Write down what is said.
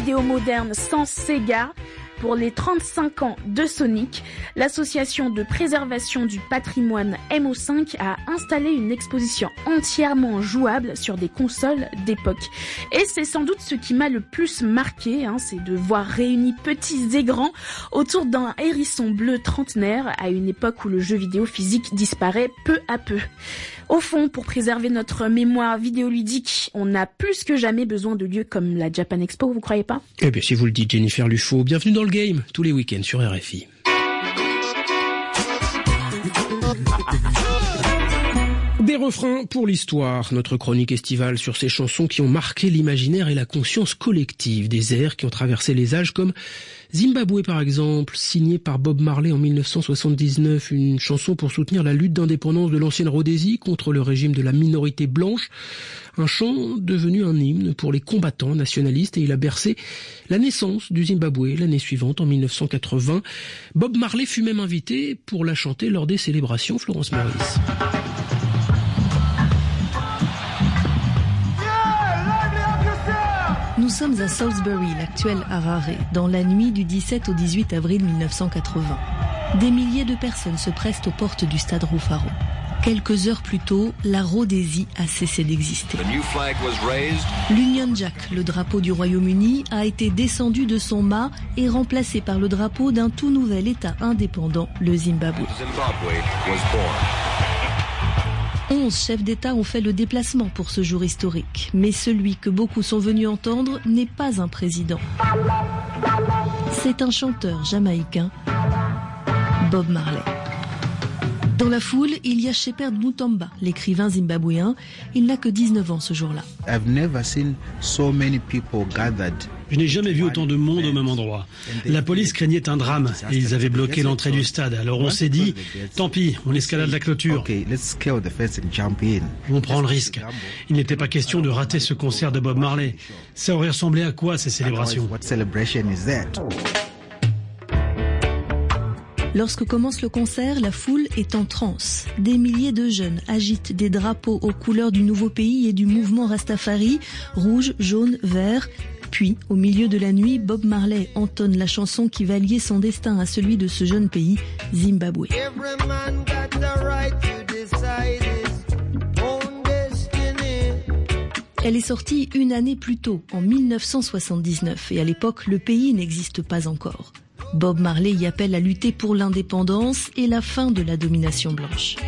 vidéo moderne sans Sega. Pour les 35 ans de Sonic, l'association de préservation du patrimoine MO5 a installé une exposition entièrement jouable sur des consoles d'époque. Et c'est sans doute ce qui m'a le plus marqué, c'est de voir réunis petits et grands autour d'un hérisson bleu trentenaire à une époque où le jeu vidéo physique disparaît peu à peu. Au fond, pour préserver notre mémoire vidéoludique, on a plus que jamais besoin de lieux comme la Japan Expo, vous croyez pas ? Eh bien, si vous le dites, Jennifer Lufo, bienvenue dans le game, tous les week-ends sur RFI. Des refrains pour l'histoire, notre chronique estivale sur ces chansons qui ont marqué l'imaginaire et la conscience collective, des airs qui ont traversé les âges comme Zimbabwe par exemple, signé par Bob Marley en 1979, une chanson pour soutenir la lutte d'indépendance de l'ancienne Rhodésie contre le régime de la minorité blanche, un chant devenu un hymne pour les combattants nationalistes et il a bercé la naissance du Zimbabwe l'année suivante en 1980. Bob Marley fut même invité pour la chanter lors des célébrations, Florence Maurice. Nous sommes à Salisbury, l'actuel Harare, dans la nuit du 17 au 18 avril 1980. Des milliers de personnes se pressent aux portes du stade Rufaro. Quelques heures plus tôt, la Rhodésie a cessé d'exister. L'Union Jack, le drapeau du Royaume-Uni, a été descendu de son mât et remplacé par le drapeau d'un tout nouvel État indépendant, le Zimbabwe. 11 chefs d'État ont fait le déplacement pour ce jour historique. Mais celui que beaucoup sont venus entendre n'est pas un président. C'est un chanteur jamaïcain, Bob Marley. Dans la foule, il y a Shepherd Mutamba, l'écrivain zimbabwéen. Il n'a que 19 ans ce jour-là. Je n'ai jamais vu autant de monde au même endroit. La police craignait un drame et ils avaient bloqué l'entrée du stade. Alors on s'est dit, tant pis, on escalade la clôture. On prend le risque. Il n'était pas question de rater ce concert de Bob Marley. Ça aurait ressemblé à quoi ces célébrations ? Lorsque commence le concert, la foule est en transe. Des milliers de jeunes agitent des drapeaux aux couleurs du nouveau pays et du mouvement Rastafari, rouge, jaune, vert. Puis, au milieu de la nuit, Bob Marley entonne la chanson qui va lier son destin à celui de ce jeune pays, Zimbabwe. Elle est sortie une année plus tôt, en 1979, et à l'époque, le pays n'existe pas encore. Bob Marley y appelle à lutter pour l'indépendance et la fin de la domination blanche.